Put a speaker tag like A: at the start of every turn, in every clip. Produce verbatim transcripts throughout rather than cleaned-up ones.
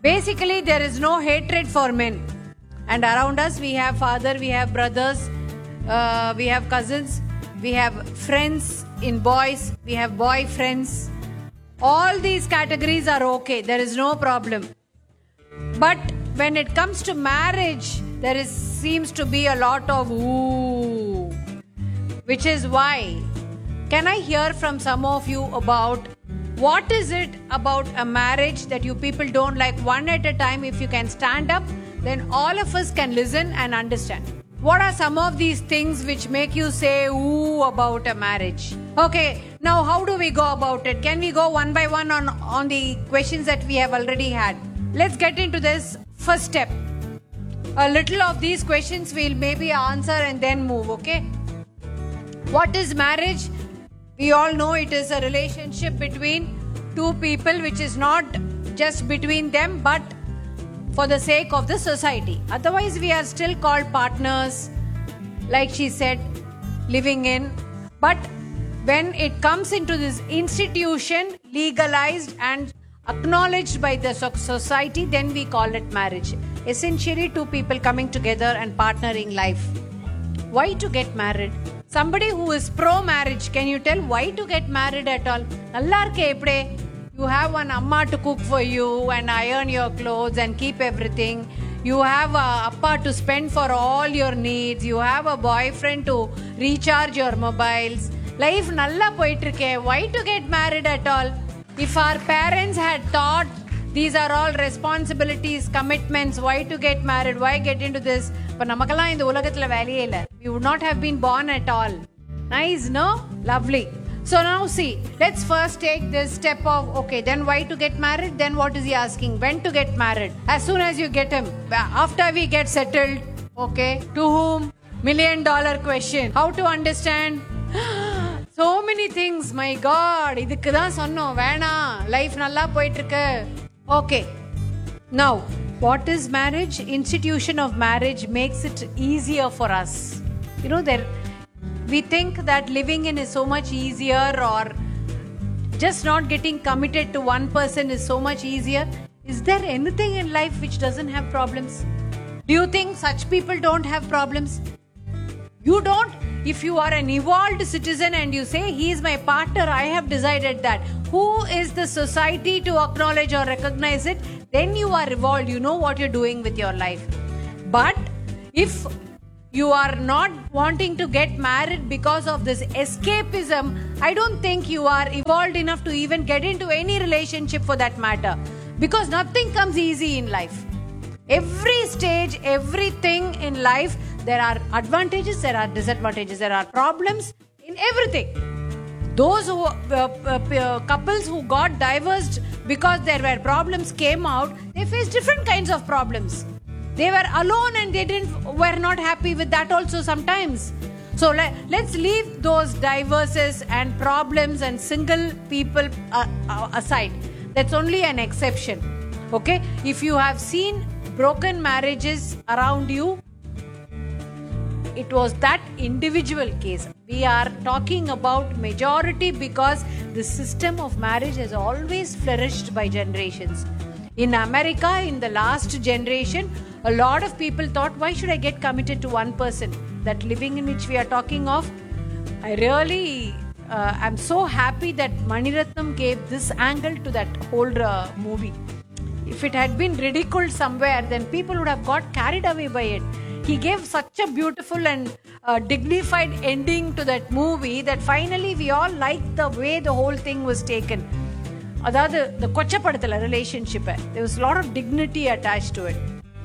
A: Basically, there is no hatred for men. And around us, we have father, we have brothers, uh, we have cousins, we have friends in boys, we have boyfriends. All these categories are okay. There is no problem. But when it comes to marriage, there is seems to be a lot of ooh. Which is why, can I hear from some of you about what is it about a marriage that you people don't like? One at a time. If you can stand up, then all of us can listen and understand. What are some of these things which make you say ooh about a marriage? Okay, now how do we go about it? Can we go one by one on, on the questions that we have already had? Let's get into this first step. A little of these questions we'll maybe answer and then move, okay? What is marriage? We all know it is a relationship between two people, which is not just between them, but for the sake of the society. Otherwise, we are still called partners, like she said, living in. But when it comes into this institution, legalized and acknowledged by the society, then we call it marriage. Essentially, two people coming together and partnering life. Why to get married? Somebody who is pro-marriage, can you tell why to get married at all? You have one amma to cook for you and iron your clothes and keep everything. You have a appa to spend for all your needs. You have a boyfriend to recharge your mobiles. Life nalla poitruke. Why to get married at all? If our parents had thought these are all responsibilities, commitments, why to get married? Why get into this? We would not have been born at all. Nice, no? Lovely. So now see, let's first take this step of, okay, then why to get married? Then what is he asking? When to get married? As soon as you get him. After we get settled. Okay. To whom? Million dollar question. How to understand? So many things. My God. Idhukku dhaan sonnom. Vena. Life nalla poitrukku. Okay. Now, what is marriage? Institution of marriage makes it easier for us. You know, there we think that living in is so much easier, or just not getting committed to one person is so much easier. Is there anything in life which doesn't have problems? Do you think such people don't have problems? You don't. If you are an evolved citizen and you say, he is my partner, I have decided that. Who is the society to acknowledge or recognize it? Then you are evolved. You know what you're doing with your life. But if you are not wanting to get married because of this escapism, I don't think you are evolved enough to even get into any relationship for that matter. Because nothing comes easy in life. Every stage, everything in life, there are advantages, there are disadvantages, there are problems in everything. Those who, uh, uh, couples who got divorced because there were problems came out, they faced different kinds of problems. They were alone and they didn't were not happy with that also sometimes. So let, let's leave those divorces and problems and single people uh, uh, aside. That's only an exception. Okay? If you have seen broken marriages around you, it was that individual case. We are talking about majority because the system of marriage has always flourished by generations. In America, in the last generation, a lot of people thought, why should I get committed to one person? That living in which we are talking of, I really uh, am so happy that Mani Ratnam gave this angle to that whole uh, movie. If it had been ridiculed somewhere, then people would have got carried away by it. He gave such a beautiful and uh, dignified ending to that movie that finally we all liked the way the whole thing was taken. Adhaadu, the Kochapadathala relationship, there was a lot of dignity attached to it.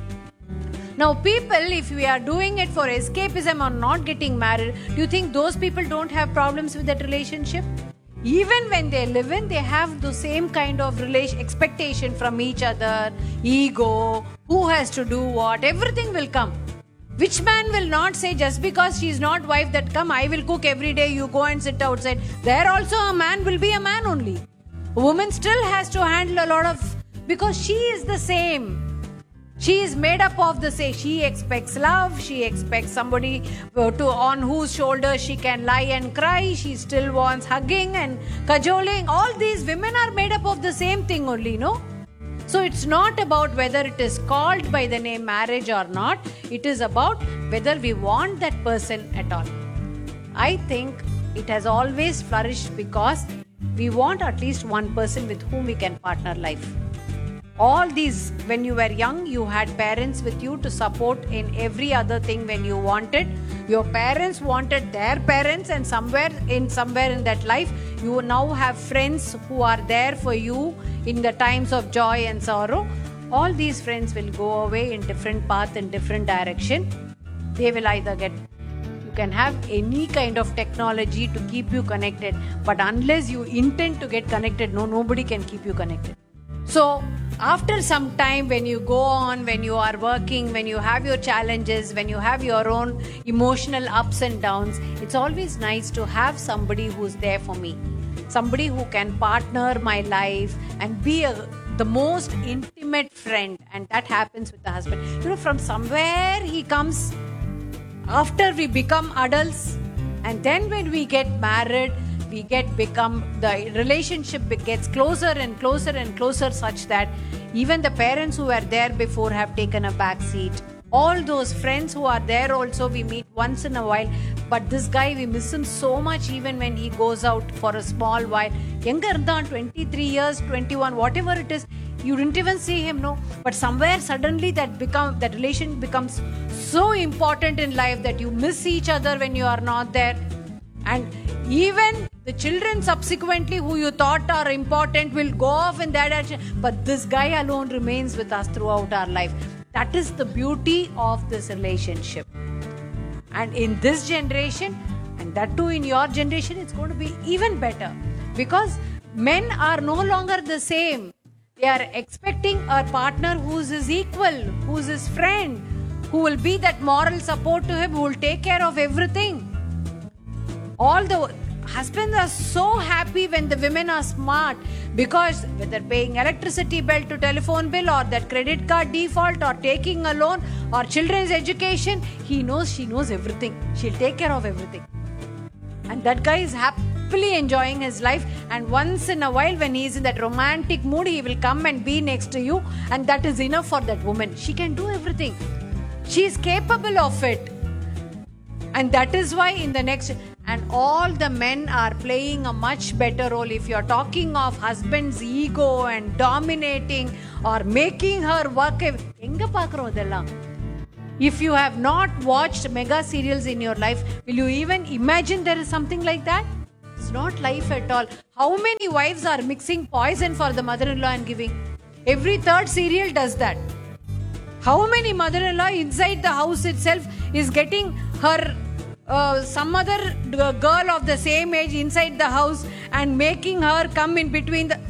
A: Now people, if we are doing it for escapism or not getting married, do you think those people don't have problems with that relationship? Even when they live in, they have the same kind of relation, expectation from each other, ego, who has to do what, everything will come. Which man will not say, just because she is not wife, that come, I will cook every day, you go and sit outside. There also a man will be a man only. A woman still has to handle a lot of, because she is the same. She is made up of the same. She expects love. She expects somebody to on whose shoulder she can lie and cry. She still wants hugging and cajoling. All these women are made up of the same thing only, no? So it's not about whether it is called by the name marriage or not. It is about whether we want that person at all. I think it has always flourished because we want at least one person with whom we can partner life. All these, when you were young, you had parents with you to support in every other thing when you wanted. Your parents wanted their parents, and somewhere in somewhere in that life, you now have friends who are there for you in the times of joy and sorrow. All these friends will go away in different path, in different direction. They will either get, you can have any kind of technology to keep you connected, but unless you intend to get connected, no, nobody can keep you connected. So after some time, when you go on, when you are working, when you have your challenges, when you have your own emotional ups and downs, it's always nice to have somebody who's there for me. Somebody who can partner my life and be a, the most intimate friend. And that happens with the husband. You know, from somewhere he comes after we become adults, and then when we get married, we get become, the relationship gets closer and closer and closer, such that even the parents who were there before have taken a back seat. All those friends who are there also, we meet once in a while, but this guy, we miss him so much even when he goes out for a small while. Younger than twenty-three years, twenty-one, whatever it is, you didn't even see him, no? But somewhere suddenly that become that relation becomes so important in life that you miss each other when you are not there. And even the children subsequently who you thought are important will go off in that direction, but this guy alone remains with us throughout our life. That is the beauty of this relationship. And in this generation, and that too in your generation, it's going to be even better, because men are no longer the same. They are expecting a partner who's his equal, who's his friend, who will be that moral support to him, who will take care of everything. All the husbands are so happy when the women are smart, because whether paying electricity bill to telephone bill, or that credit card default, or taking a loan, or children's education, he knows, she knows everything. She'll take care of everything. And that guy is happily enjoying his life. And once in a while, when he is in that romantic mood, he will come and be next to you. And that is enough for that woman. She can do everything. She is capable of it. And that is why in the next... And all the men are playing a much better role. If you're talking of husband's ego and dominating or making her work, if you have not watched mega serials in your life, will you even imagine there is something like that? It's not life at all. How many wives are mixing poison for the mother-in-law and giving? Every third serial does that. How many mother-in-law inside the house itself is getting her Uh, some other girl of the same age inside the house and making her come in between the...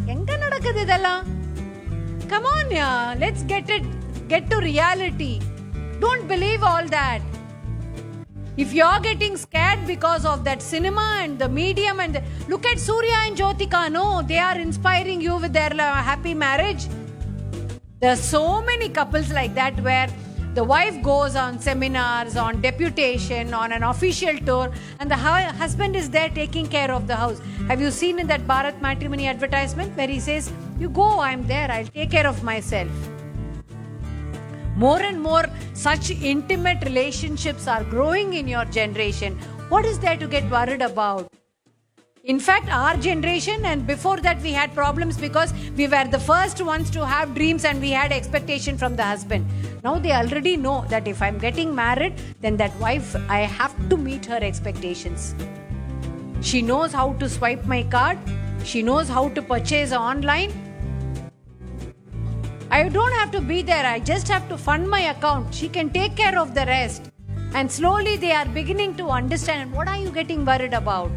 A: Come on, yeah. Let's get it, get to reality. Don't believe all that. If you're getting scared because of that cinema and the medium, and the, look at Surya and Jyotika, no, they are inspiring you with their uh, happy marriage. There are so many couples like that where the wife goes on seminars, on deputation, on an official tour, and the hu- husband is there taking care of the house. Have you seen in that Bharat Matrimony advertisement where he says, you go, I'm there, I'll take care of myself. More and more such intimate relationships are growing in your generation. What is there to get worried about? In fact, our generation and before that, we had problems because we were the first ones to have dreams and we had expectation from the husband. Now they already know that if I'm getting married, then that wife, I have to meet her expectations. She knows how to swipe my card. She knows how to purchase online. I don't have to be there. I just have to fund my account. She can take care of the rest. And slowly they are beginning to understand, what are you getting worried about?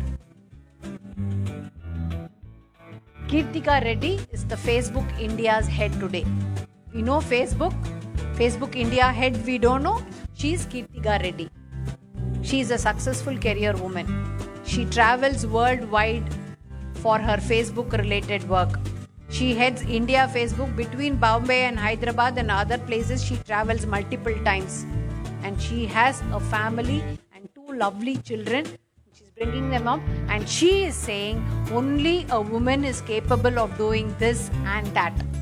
A: Kirtika Reddy is the Facebook India's head today. We know Facebook, Facebook India head we don't know. She is Kirtika Reddy. She is a successful career woman. She travels worldwide for her Facebook related work. She heads India Facebook between Bombay and Hyderabad and other places. She travels multiple times. And she has a family and two lovely children. Bringing them up, and she is saying only a woman is capable of doing this and that.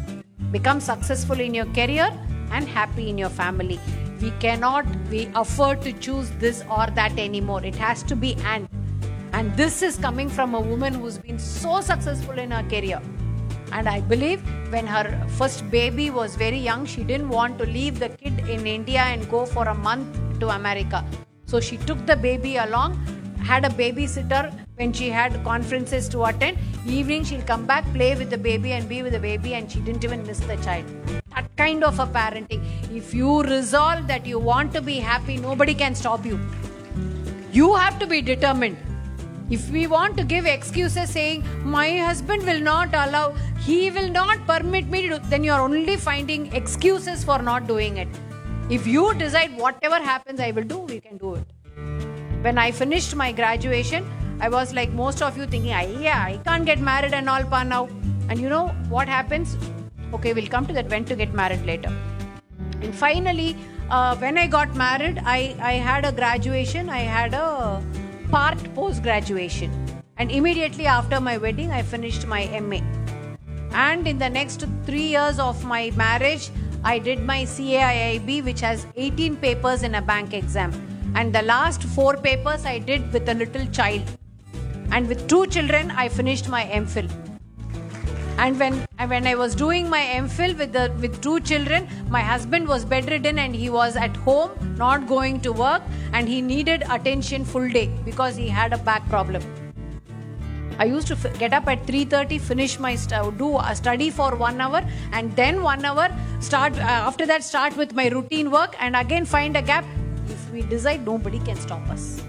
A: Become successful in your career and happy in your family. We cannot we afford to choose this or that anymore. It has to be and. And this is coming from a woman who's been so successful in her career. And I believe when her first baby was very young, she didn't want to leave the kid in India and go for a month to America. So she took the baby along, had a babysitter when she had conferences to attend. Evening she'll come back, play with the baby and be with the baby, and she didn't even miss the child. That kind of a parenting. If you resolve that you want to be happy, nobody can stop you. You have to be determined. If we want to give excuses saying, my husband will not allow, he will not permit me to do, then you are only finding excuses for not doing it. If you decide whatever happens, I will do, we can do it. When I finished my graduation, I was like most of you thinking, yeah, I can't get married and all pa now. And you know what happens? Okay, we'll come to that, when to get married later. And finally, uh, when I got married, I, I had a graduation, I had a part post-graduation, and immediately after my wedding I finished my M A, and in the next three years of my marriage I did my C A I I B, which has eighteen papers in a bank exam, and the last four papers I did with a little child, and with two children I finished my M Phil. And when, when I was doing my M Phil with the with two children, my husband was bedridden and he was at home, not going to work, and he needed attention full day because he had a back problem. I used to f- get up at three thirty, finish my st- do a study for one hour, and then one hour start. Uh, after that, start with my routine work, and again find a gap. If we decide, nobody can stop us.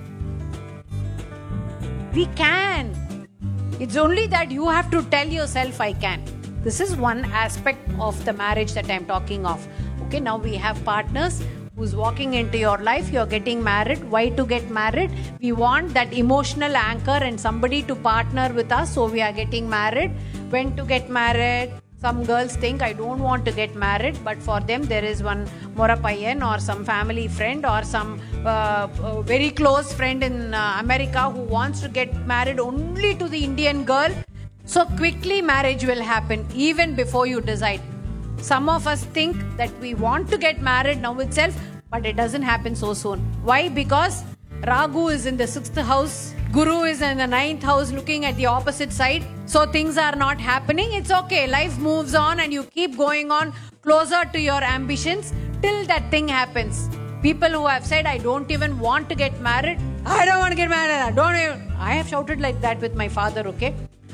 A: We can. It's only that you have to tell yourself, I can. This is one aspect of the marriage that I'm talking of. Okay, now we have partners who's walking into your life. You're getting married. Why to get married? We want that emotional anchor and somebody to partner with us. So we are getting married. When to get married? Some girls think, I don't want to get married, but for them there is one Morapayan or some family friend or some uh, uh, very close friend in uh, America who wants to get married only to the Indian girl. So quickly marriage will happen even before you decide. Some of us think that we want to get married now itself, but it doesn't happen so soon. Why? Because Ragu is in the sixth house, Guru is in the ninth house looking at the opposite side. So things are not happening. It's okay. Life moves on and you keep going on closer to your ambitions till that thing happens. People who have said, I don't even want to get married. I don't want to get married. I don't even. I have shouted like that with my father, okay?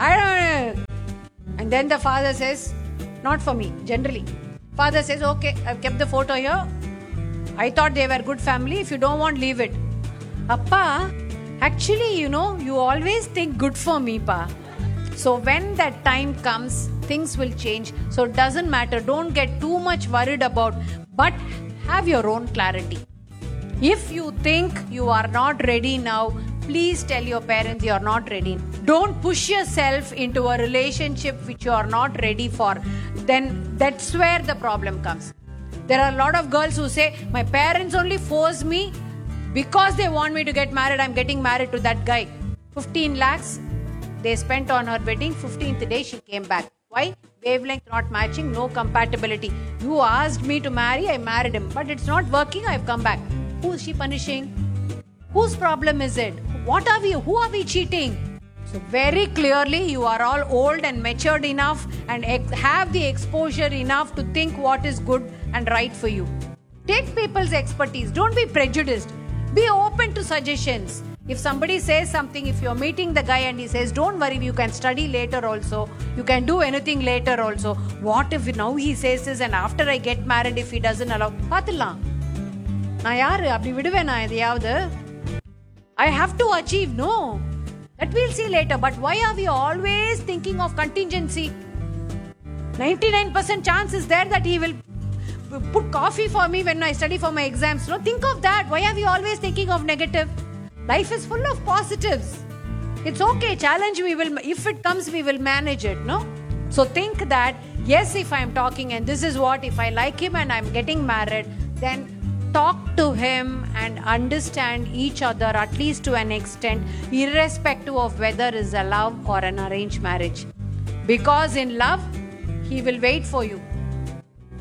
A: I don't. And then the father says, not for me, generally. Father says, okay, I've kept the photo here. I thought they were good family. If you don't want, leave it. Appa, actually, you know, you always think good for me, pa. So when that time comes, things will change. So it doesn't matter. Don't get too much worried about, but have your own clarity. If you think you are not ready now, please tell your parents you are not ready. Don't push yourself into a relationship which you are not ready for. Then that's where the problem comes. There are a lot of girls who say, my parents only force me because they want me to get married. I'm getting married to that guy. fifteen lakhs they spent on her wedding. fifteenth day she came back. Why? Wavelength not matching, no compatibility. You asked me to marry, I married him. But it's not working, I've come back. Who is she punishing? Whose problem is it? What are we? Who are we cheating? So very clearly you are all old and matured enough and ex- have the exposure enough to think what is good and right for you. Take people's expertise. Don't be prejudiced. Be open to suggestions. If somebody says something, if you're meeting the guy and he says, don't worry, you can study later also. You can do anything later also. What if now he says this and after I get married, if he doesn't allow? Paathilaam. Na yaar, apdi viduvena ediyavadhu. I have to achieve. No. That we'll see later. But why are we always thinking of contingency? ninety-nine percent chance is there that he will put coffee for me when I study for my exams. No, think of that. Why are we always thinking of negative? Life is full of positives. It's okay. Challenge we will. If it comes, we will manage it. No. So think that yes, if I'm talking and this is what, if I like him and I'm getting married, then talk to him and understand each other at least to an extent, irrespective of whether it's a love or an arranged marriage. Because in love, he will wait for you.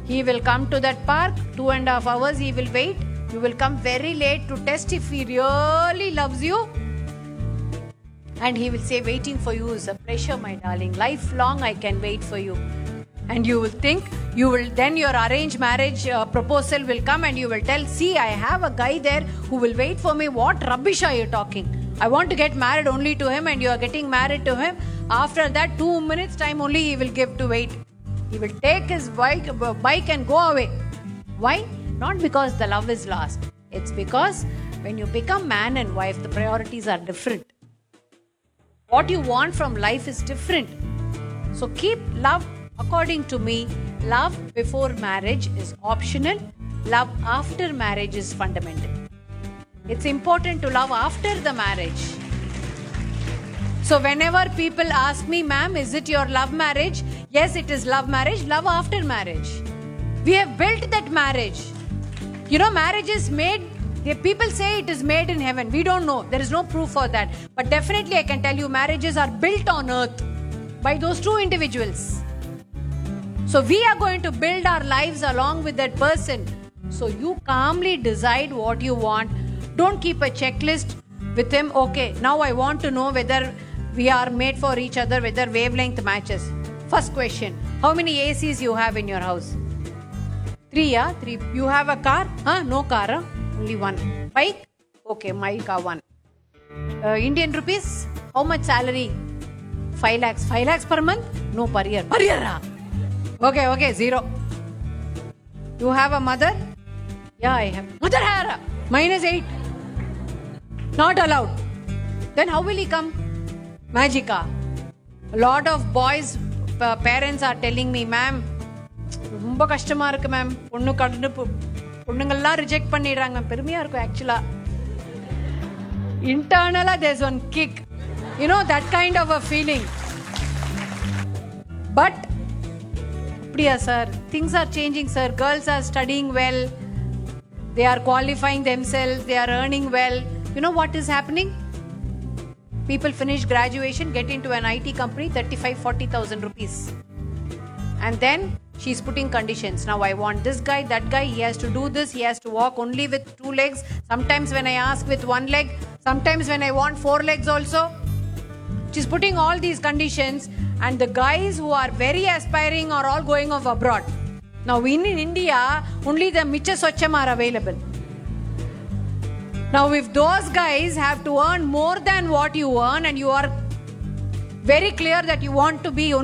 A: He will come to that park, two and a half hours he will wait. You will come very late to test if he really loves you. And he will say, waiting for you is a pleasure, my darling. Lifelong I can wait for you. And you will think, you will then your arranged marriage uh, proposal will come and you will tell, see, I have a guy there who will wait for me. What rubbish are you talking? I want to get married only to him and you are getting married to him. After that, two minutes time only he will give to wait. He will take his bike, bike and go away. Why? Not because the love is lost. It's because when you become man and wife, the priorities are different. What you want from life is different. So keep love. According to me, love before marriage is optional. Love after marriage is fundamental. It's important to love after the marriage. So whenever people ask me, ma'am, is it your love marriage? Yes, it is love marriage, love after marriage. We have built that marriage. You know, marriage is made, people say it is made in heaven. We don't know. There is no proof for that. But definitely I can tell you, marriages are built on earth by those two individuals. So we are going to build our lives along with that person. So you calmly decide what you want. Don't keep a checklist with him. Okay, now I want to know whether we are made for each other, whether wavelength matches. First question, how many A Cs you have in your house? Three, yeah? Three. You have a car? Huh? No car, huh? Only one. Bike? Okay, my car one. Uh, Indian rupees? How much salary? Five lakhs. Five lakhs per month? No, per year. Per year, huh? Okay, okay, zero. You have a mother? Yeah, I have. Mother hair, minus eight. Not allowed. Then how will he come? Magica. A lot of boys, uh, parents are telling me, ma'am, ரொம்ப கஷ்டமா இருக்கு ma'am பொண்ணு கடந்து பொண்ணுங்கள்லாம் reject பண்ணிடுறாங்க ma'am பெருமையா இருக்கும் ஆக்சுவலா இன்டர்னலா there's one kick, you know, that kind of a feeling. But அப்படியா sir, things are changing sir, girls are studying well, they are qualifying themselves, they are earning well. You know what is happening? People finish graduation, get into an I T company, thirty-five, forty thousand rupees. And then she's putting conditions. Now I want this guy, that guy, he has to do this, he has to walk only with two legs. Sometimes when I ask with one leg, sometimes when I want four legs also. She's putting all these conditions, and the guys who are very aspiring are all going off abroad. Now in India, only the Micha Socham are available. Now if those guys have to earn more than what you earn and you are very clear that you want to be